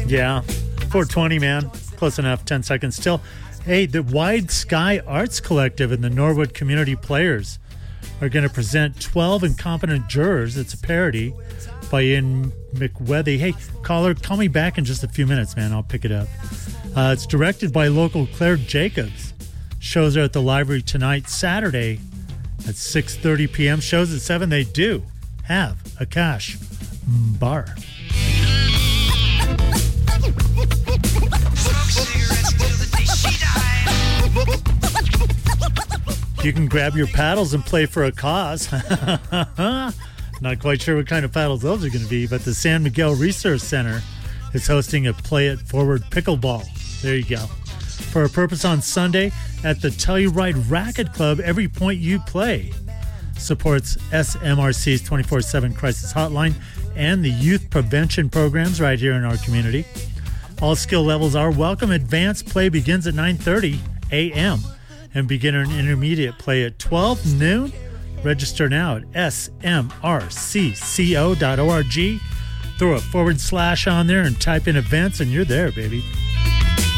Yeah, 420, man. Close enough, 10 seconds still. Hey, the Wide Sky Arts Collective and the Norwood Community Players are going to present 12 Incompetent Jurors. It's a parody by Ian McWethy. Hey, caller, call me back in just a few minutes, man. I'll pick it up. It's directed by local Claire Jacobs. Shows are at the library tonight, Saturday at 6:30 p.m. Shows at 7. They do have a cash bar. You can grab your paddles and play for a cause. Not quite sure what kind of paddles those are going to be, but the San Miguel Resource Center is hosting a Play It Forward pickleball. There you go. For a purpose on Sunday at the Telluride Racket Club, every point you play supports SMRC's 24/7 crisis hotline and the youth prevention programs right here in our community. All skill levels are welcome. Advanced play begins at 9:30 a.m. and beginner and intermediate play at 12 noon. Register now at smrcco.org. Throw a / on there and type in events and you're there, baby.